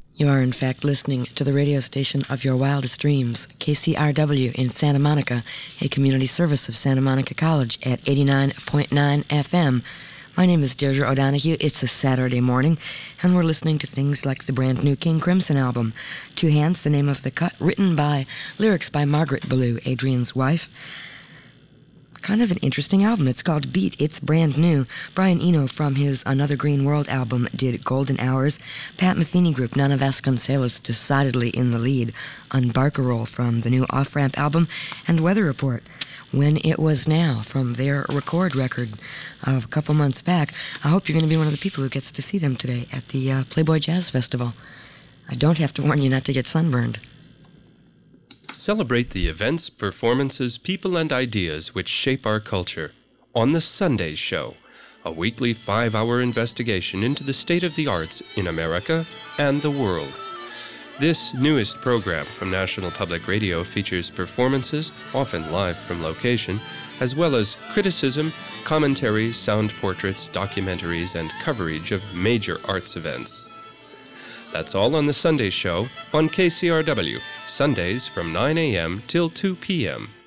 You are, in fact, listening to the radio station of your wildest dreams, KCRW in Santa Monica, a community service of Santa Monica College at 89.9 FM. My name is Deirdre O'Donoghue. It's a Saturday morning, and we're listening to things like the brand new King Crimson album, Two Hands, the name of the cut, written by, lyrics by Margaret Ballou, Adrian's wife. Kind of an interesting album. It's called Beat. It's brand new. Brian Eno from his Another Green World album did Golden Hours. Pat Metheny Group, Nana Vasconcelos decidedly in the lead on Barcarolle from the new Off Ramp album, and Weather Report, When It Was Now, from their record record of a couple months back. I hope you're going to be one of the people who gets to see them today at the Playboy Jazz Festival. I don't have to warn you not to get sunburned. Celebrate the events, performances, people, and ideas which shape our culture on The Sunday Show, a weekly 5-hour investigation into the state of the arts in America and the world. This newest program from National Public Radio features performances, often live from location, as well as criticism, commentary, sound portraits, documentaries, and coverage of major arts events. That's all on The Sunday Show on KCRW, Sundays from 9 a.m. till 2 p.m.